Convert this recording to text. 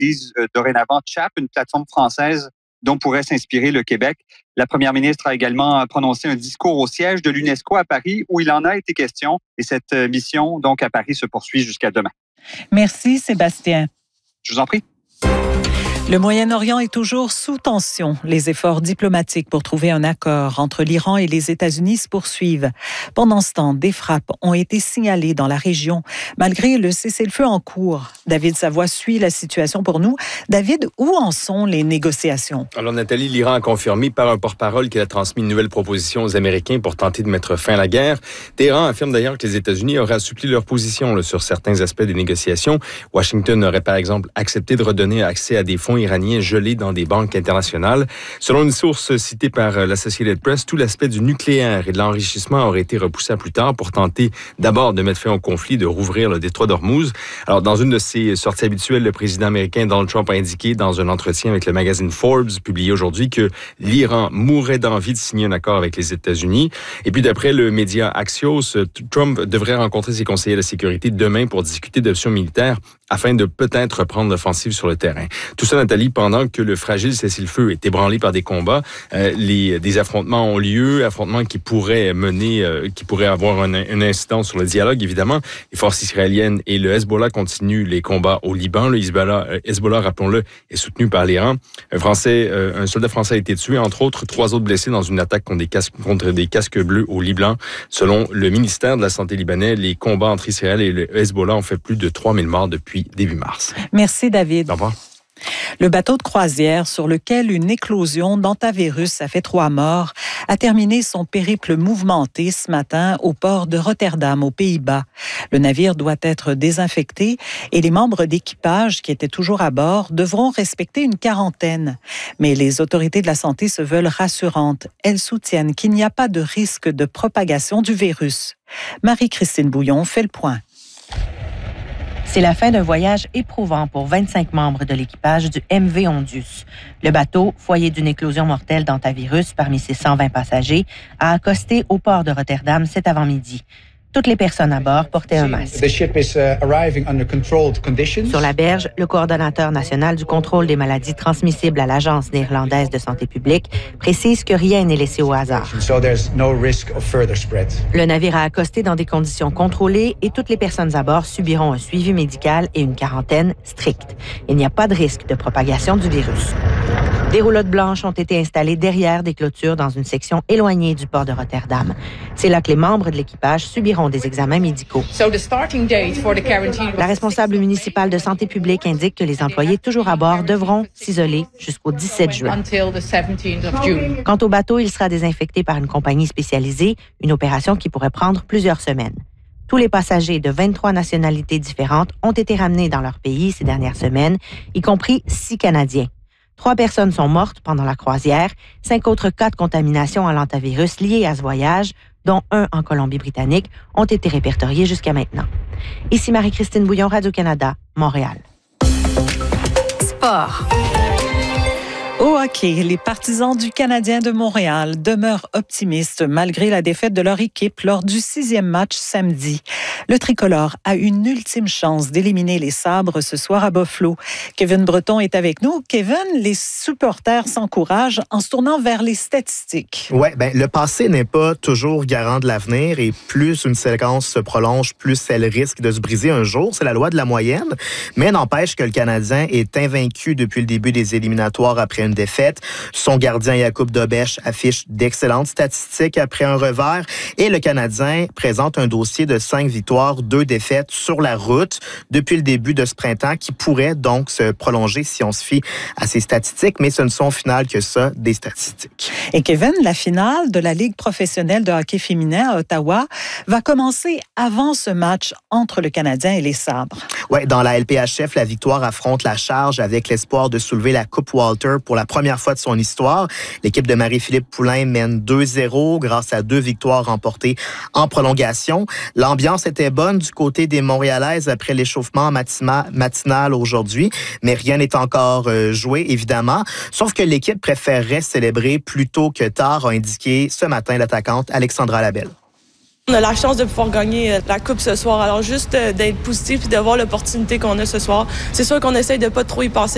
utilise dorénavant Chap, une plateforme française dont pourrait s'inspirer le Québec. La première ministre a également prononcé un discours au siège de l'UNESCO à Paris où il en a été question. Et cette mission, donc, à Paris se poursuit jusqu'à demain. Merci, Sébastien. Je vous en prie. Le Moyen-Orient est toujours sous tension. Les efforts diplomatiques pour trouver un accord entre l'Iran et les États-Unis se poursuivent. Pendant ce temps, des frappes ont été signalées dans la région, malgré le cessez-le-feu en cours. David Savoie suit la situation pour nous. David, où en sont les négociations? Alors, Nathalie, l'Iran a confirmé par un porte-parole qu'il a transmis une nouvelle proposition aux Américains pour tenter de mettre fin à la guerre. Téhéran affirme d'ailleurs que les États-Unis auraient assoupli leur position sur certains aspects des négociations. Washington aurait, par exemple, accepté de redonner accès à des fonds iraniens gelés dans des banques internationales. Selon une source citée par l'Associated Press, tout l'aspect du nucléaire et de l'enrichissement aurait été repoussé à plus tard pour tenter d'abord de mettre fin au conflit, de rouvrir le détroit d'Ormuz. Alors, dans une de ses sorties habituelles, le président américain Donald Trump a indiqué dans un entretien avec le magazine Forbes, publié aujourd'hui, que l'Iran mourrait d'envie de signer un accord avec les États-Unis. Et puis, d'après le média Axios, Trump devrait rencontrer ses conseillers de sécurité demain pour discuter d'options militaires afin de peut-être reprendre l'offensive sur le terrain. Tout ça, Nathalie, pendant que le fragile cessez-le-feu est ébranlé par des combats, des affrontements ont lieu, affrontements qui pourraient avoir une incidence sur le dialogue, évidemment. Les forces israéliennes et le Hezbollah continuent les combats au Liban. Le Hezbollah, rappelons-le, est soutenu par l'Iran. Un soldat français a été tué, entre autres, 3 autres blessés dans une attaque contre des casques bleus au Liban. Selon le ministère de la Santé libanais, les combats entre Israël et le Hezbollah ont fait plus de 3000 morts depuis début mars. Merci, David. Au revoir. Le bateau de croisière sur lequel une éclosion d'hantavirus a fait 3 morts a terminé son périple mouvementé ce matin au port de Rotterdam, aux Pays-Bas. Le navire doit être désinfecté et les membres d'équipage qui étaient toujours à bord devront respecter une quarantaine. Mais les autorités de la santé se veulent rassurantes. Elles soutiennent qu'il n'y a pas de risque de propagation du virus. Marie-Christine Bouillon fait le point. C'est la fin d'un voyage éprouvant pour 25 membres de l'équipage du MV Ondius. Le bateau, foyer d'une éclosion mortelle d'hantavirus parmi ses 120 passagers, a accosté au port de Rotterdam cet avant-midi. Toutes les personnes à bord portaient un masque. Sur la berge, le coordonnateur national du contrôle des maladies transmissibles à l'Agence néerlandaise de santé publique précise que rien n'est laissé au hasard. Le navire a accosté dans des conditions contrôlées et toutes les personnes à bord subiront un suivi médical et une quarantaine stricte. Il n'y a pas de risque de propagation du virus. Des roulottes blanches ont été installées derrière des clôtures dans une section éloignée du port de Rotterdam. C'est là que les membres de l'équipage subiront des examens médicaux. La responsable municipale de santé publique indique que les employés toujours à bord devront s'isoler jusqu'au 17 juin. Quant au bateau, il sera désinfecté par une compagnie spécialisée, une opération qui pourrait prendre plusieurs semaines. Tous les passagers de 23 nationalités différentes ont été ramenés dans leur pays ces dernières semaines, y compris 6 Canadiens. 3 personnes sont mortes pendant la croisière, 5 autres cas de contamination à l'hantavirus liés à ce voyage, dont 1 en Colombie-Britannique, ont été répertoriés jusqu'à maintenant. Ici Marie-Christine Bouillon, Radio-Canada, Montréal. Sport. Au hockey, les partisans du Canadien de Montréal demeurent optimistes malgré la défaite de leur équipe lors du 6e match samedi. Le tricolore a une ultime chance d'éliminer les Sabres ce soir à Buffalo. Kevin Breton est avec nous. Kevin, les supporters s'encouragent en se tournant vers les statistiques. Oui, le passé n'est pas toujours garant de l'avenir et plus une séquence se prolonge, plus elle risque de se briser un jour. C'est la loi de la moyenne. Mais n'empêche que le Canadien est invaincu depuis le début des éliminatoires après une défaite. Son gardien Jakub Dobeš affiche d'excellentes statistiques après un revers et le Canadien présente un dossier de 5 victoires, 2 défaites sur la route depuis le début de ce printemps qui pourrait donc se prolonger si on se fie à ces statistiques, mais ce ne sont au final que ça, des statistiques. Et Kevin, la finale de la Ligue professionnelle de hockey féminin à Ottawa va commencer avant ce match entre le Canadien et les Sabres. Oui, dans la LPHF, la Victoire affronte la Charge avec l'espoir de soulever la Coupe Walter pour la première fois de son histoire. L'équipe de Marie-Philippe Poulain mène 2-0 grâce à 2 victoires remportées en prolongation. L'ambiance était bonne du côté des Montréalaises après l'échauffement matinal aujourd'hui, mais rien n'est encore joué, évidemment. Sauf que l'équipe préférerait célébrer plus tôt que tard, a indiqué ce matin l'attaquante Alexandra Labelle. On a la chance de pouvoir gagner la Coupe ce soir. Alors, juste d'être positif et de voir l'opportunité qu'on a ce soir. C'est sûr qu'on essaye de pas trop y passer.